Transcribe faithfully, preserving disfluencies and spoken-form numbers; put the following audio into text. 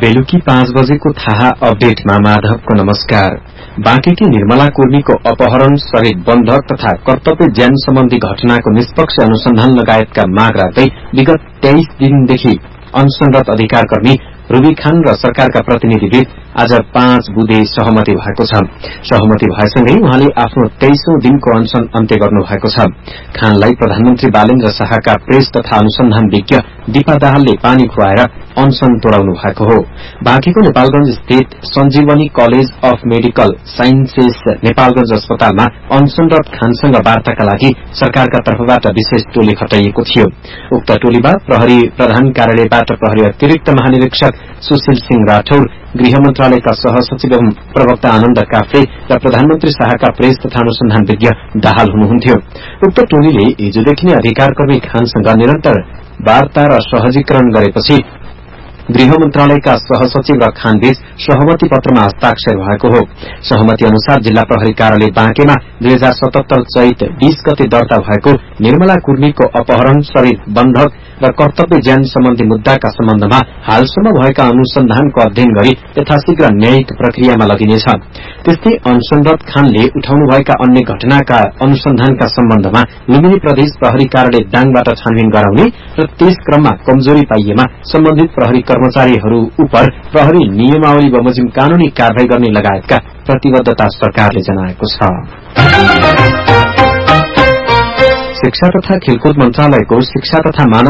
बेलुकी पाँच बजेको थाहा अपडेटमा माधवको नमस्कार। बाँकेकी निर्मला कुर्मीको अपहरण, शरीर बन्धक तथा कर्तव्य ज्यान सम्बन्धी घटनाको निष्पक्ष अनुसन्धान लगायतका माग राख्दै विगत तेइस दिनदेखि अनशनरत अधिकारकर्मी रूबी खान र सरकारका प्रतिनिधिबीच आज पाँच बुधे सहमति भएको छ। सहमति भएसँगै उहाँले आफ्नो तेइसौं दिनको अनशन अन्त्य गर्नु भएको छ। खानलाई प्रधानमन्त्री बालेन्द्र शाहका प्रेस तथा अनुसन्धान विज्ञ दीपा दाहालले पानी खुवाएर अनशन तोडाउनु भएको हो। बाँकीको नेपालगंज स्थित सञ्जीवनी college of medical sciences Nepalganj अस्पतालमा अनशनरत खानसँग वार्ताका लागि सरकारका तर्फबाट विशेष टोली खटाइएको थियो। उक्त टोलीमा प्रहरी प्रधान कार्यालयबाट प्रहरी अतिरिक्त महानिरीक्षक सुशील सिंह राठौर, गृह मन्त्रालयका सहसचिव एवं प्रवक्ता आनन्द काफ्रे र प्रधानमन्त्री शाहका प्रेस तथा अनुसन्धान विज्ञ दाहाल हुनुहुन्थ्यो। उक्त टोलीले हिजोदेखि नै अधिकारकर्मी खानसँग निरन्तर वार्ता र सहजीकरण गरेपछि गृह मन्त्रालयका सहसचिव र खानबीच सहमति पत्रमा हस्ताक्षर भएको हो। सहमति अनुसार जिल्ला प्रहरी कार्यालय बाँकेमा दुई हजार सतहत्तर चैत बीस गते दर्ता भएको निर्मला कुर्मीको अपहरण, शरीर बन्धक र कर्तव्य ज्यान सम्बन्धी मुद्दाका सम्बन्धमा हालसम्म भएका अनुसन्धानको अध्ययन गरी यथाशीघ्र न्यायिक प्रक्रियामा लगिनेछ। त्यस्तै अनशनरत खानले उठाउनुभएका अन्य घटनाका अनुसन्धानका सम्बन्धमा लुम्बिनी प्रदेश प्रहरी कार्यालय दाङबाट छानबिन गराउने र त्यस क्रममा कमजोरी पाइएमा सम्बन्धित प्रहरी कर्मचारीहरू उप प्रहरी नियमावली बमोजिम कानूनी कारवाही गर्ने लगायतका प्रतिबद्धता सरकारले जनाएको छ। शिक्षा तथा खेलकुद मन्त्रालयको शिक्षा तथा मानव